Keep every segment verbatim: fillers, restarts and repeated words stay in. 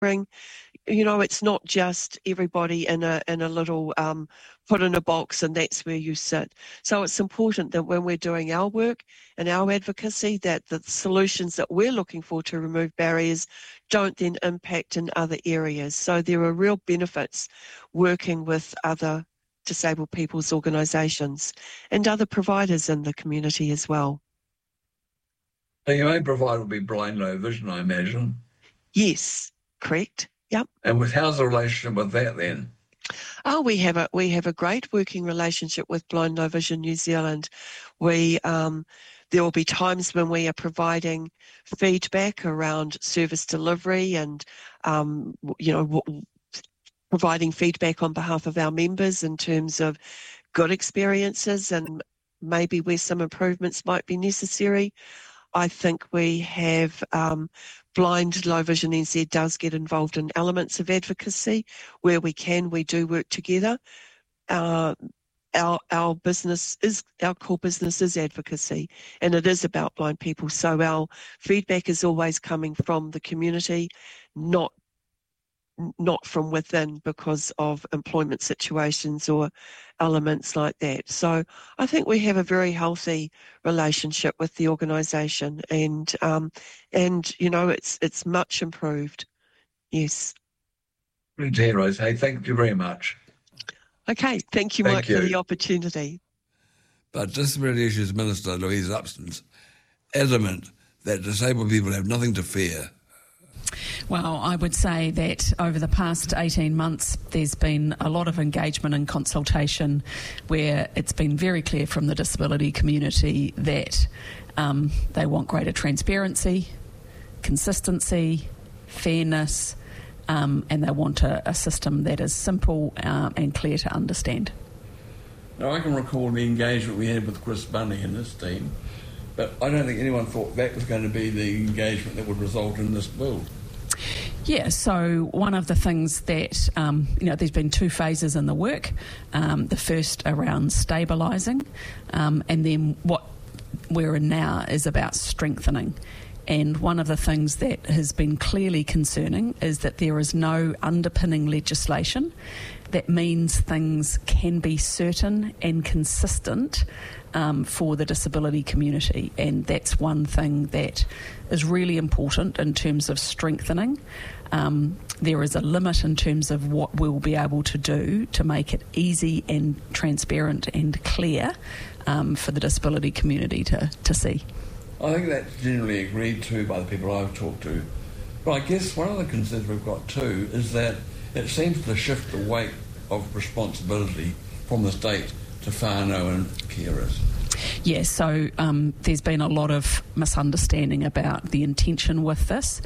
bring, you know, it's not just everybody in a in a little um, put in a box and that's where you sit. So it's important that when we're doing our work and our advocacy, that the solutions that we're looking for to remove barriers don't then impact in other areas. So there are real benefits working with other disabled people's organisations and other providers in the community as well. So your main provider will be blind, low vision, I imagine? Yes, correct. Yep. And with how's the relationship with that then? Oh, we have a we have a great working relationship with Blind Low Vision New Zealand. We um, there will be times when we are providing feedback around service delivery and um, you know w- providing feedback on behalf of our members in terms of good experiences and maybe where some improvements might be necessary. I think we have um, Blind Low Vision N Z does get involved in elements of advocacy where we can. We do work together. Uh, our our business is our core business is advocacy, and it is about blind people. So our feedback is always coming from the community, not not from within because of employment situations or elements like that. So I think we have a very healthy relationship with the organisation, and um, and you know it's it's much improved. Yes. Good to hear, Rose. Hey, thank you very much. Okay, thank you, thank Mike, you. for the opportunity. But Disability Issues Minister Louise Upston's adamant that disabled people have nothing to fear. Well, I would say that over the past eighteen months, there's been a lot of engagement and consultation where it's been very clear from the disability community that um, they want greater transparency, consistency, fairness, um, and they want a, a system that is simple um, and clear to understand. Now, I can recall the engagement we had with Chris Bunny and his team, but I don't think anyone thought that was going to be the engagement that would result in this bill. Yeah, so one of the things that, um, you know, there's been two phases in the work. Um, the first around stabilising, um, and then what we're in now is about strengthening. And one of the things that has been clearly concerning is that there is no underpinning legislation that means things can be certain and consistent um, for the disability community. And that's one thing that is really important in terms of strengthening. Um, there is a limit in terms of what we'll be able to do to make it easy and transparent and clear um, for the disability community to, to see. I think that's generally agreed to by the people I've talked to. But I guess one of the concerns we've got too is that it seems to shift the weight of responsibility from the state to whānau and carers. Yeah, so um, there's been a lot of misunderstanding about the intention with this.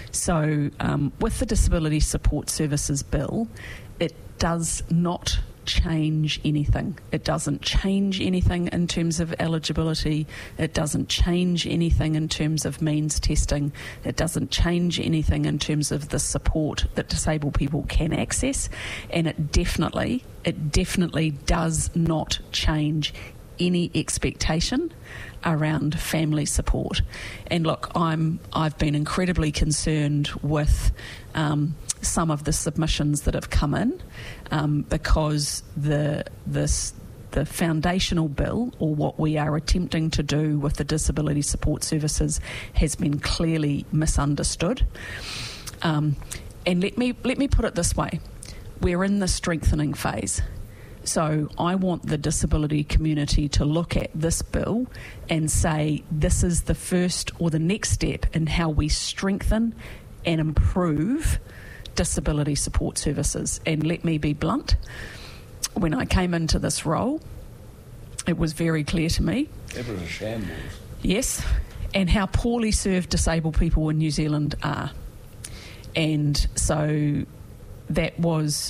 So um, with the Disability Support Services Bill, it does not change anything. It doesn't change anything in terms of eligibility. It doesn't change anything in terms of means testing. It doesn't change anything in terms of the support that disabled people can access. And it definitely, it definitely does not change any expectation around family support. And look, I'm I've been incredibly concerned with um, some of the submissions that have come in um, because the this the foundational bill, or what we are attempting to do with the disability support services, has been clearly misunderstood. Um, and let me let me put it this way: we're in the strengthening phase. So I want the disability community to look at this bill and say this is the first or the next step in how we strengthen and improve disability support services. And let me be blunt, when I came into this role, it was very clear to me. It was a shambles. Yes, and how poorly served disabled people in New Zealand are. And so that was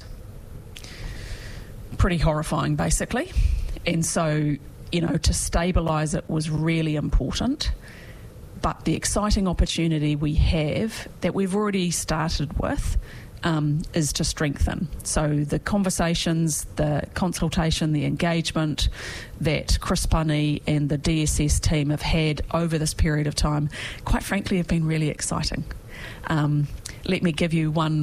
pretty horrifying, basically. And so, you know, to stabilise it was really important. But the exciting opportunity we have, that we've already started with, um, is to strengthen. So the conversations, the consultation, the engagement that Chris Bunny and the D S S team have had over this period of time, quite frankly, have been really exciting. Um, let me give you one